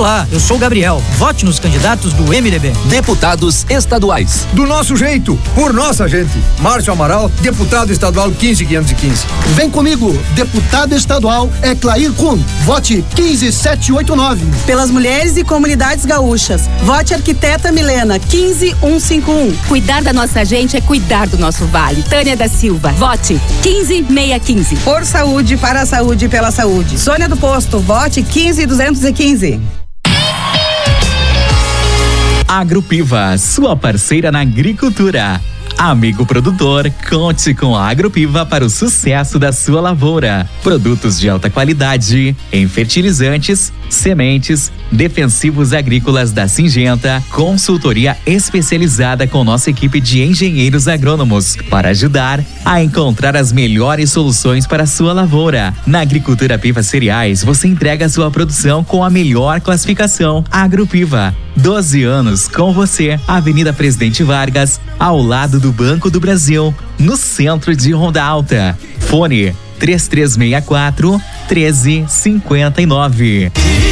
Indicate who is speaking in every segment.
Speaker 1: Olá, eu sou o Gabriel. Vote nos candidatos do MDB.
Speaker 2: Deputados estaduais.
Speaker 3: Do nosso jeito, por nossa gente. Márcio Amaral, deputado estadual 15515.
Speaker 4: Vem comigo, deputado estadual é Clair Kuhn. Vote 15789.
Speaker 5: Pelas mulheres e comunidades gaúchas. Vote arquiteta Milena 15151.
Speaker 6: Cuidar da nossa gente é cuidar do nosso vale. Tânia da Silva. Vote 15615.
Speaker 5: Por saúde, para a saúde e pela saúde. Sônia do Posto. Vote 15215.
Speaker 7: Agropiva, sua parceira na agricultura. Amigo produtor, conte com a Agropiva para o sucesso da sua lavoura. Produtos de alta qualidade em fertilizantes, sementes, defensivos agrícolas da Syngenta, consultoria especializada com nossa equipe de engenheiros agrônomos para ajudar a encontrar as melhores soluções para a sua lavoura. Na Agricultura Piva Cereais, você entrega a sua produção com a melhor classificação. Agropiva, 12 anos com você. Avenida Presidente Vargas, ao lado do Banco do Brasil, no centro de Ronda Alta. Fone 3364-1359.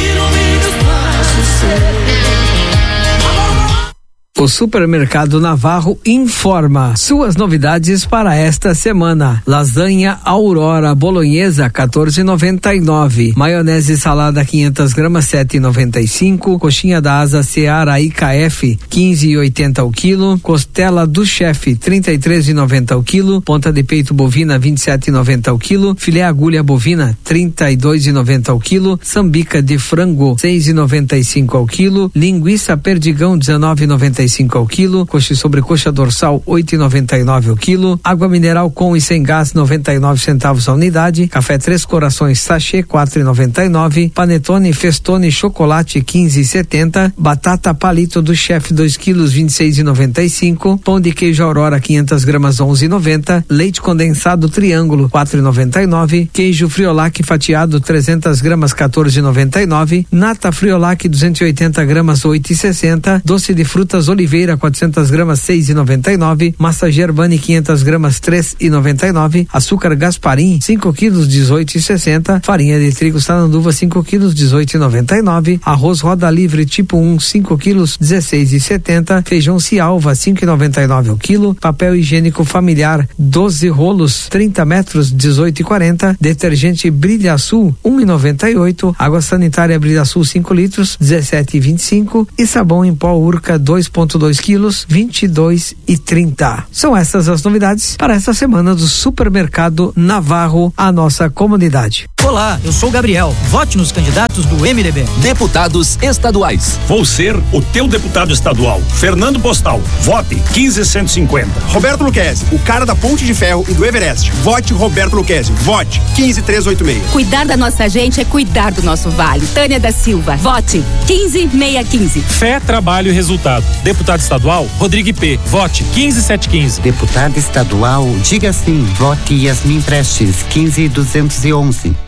Speaker 8: O Supermercado Navarro informa suas novidades para esta semana. Lasanha Aurora Bolonhesa 14,99. Maionese salada 500 gramas 7,95. Coxinha da asa Seara IKF 15,80 o quilo. Costela do chefe 33,90 o quilo. Ponta de peito bovina 27,90 o quilo. Filé agulha bovina 32,90 o quilo. Sambica de frango 6,95 ao quilo. Linguiça perdigão 19,95 ao quilo, coxa e sobrecoxa dorsal 8,99 ao quilo, água mineral com e sem gás 99 centavos a unidade, café Três Corações sachê 4,99, panetone Festone chocolate 15,70, batata palito do chefe 2 quilos 26,95, pão de queijo Aurora 500 gramas 11,90, leite condensado Triângulo 4,99, queijo Friolac fatiado 300 gramas 14,99, nata Friolac 280 gramas 8,60, doce de frutas Oliveira 400 gramas 6,99, massa Gervani 500 gramas 3,99, açúcar Gasparim 5 quilos 18,60, farinha de trigo Sananduva 5 quilos 18,99, arroz Roda Livre tipo 1 5 quilos 16,70, feijão Cialva 5,99 o quilo, papel higiênico familiar 12 rolos 30 metros 18,40, detergente Brilha Sul 1,98, água sanitária Brilha Sul 5 litros 17,25 e sabão em pó Urca 2,2 quilos 22,30. São essas as novidades para esta semana do Supermercado Navarro, a nossa comunidade.
Speaker 1: Olá, eu sou o Gabriel. Vote nos candidatos do MDB.
Speaker 2: Deputados estaduais.
Speaker 9: Vou ser o teu deputado estadual. Fernando Postal. Vote 15150.
Speaker 10: Roberto Luquezzi, o cara da Ponte de Ferro e do Everest. Vote Roberto Luquezzi. Vote 15386.
Speaker 6: Cuidar da nossa gente é cuidar do nosso vale. Tânia da Silva. Vote 15615.
Speaker 9: Fé, trabalho e resultado. Deputado estadual Rodrigo IP. Vote 15715.
Speaker 11: Deputado estadual, diga sim. Vote Yasmin Prestes 15211.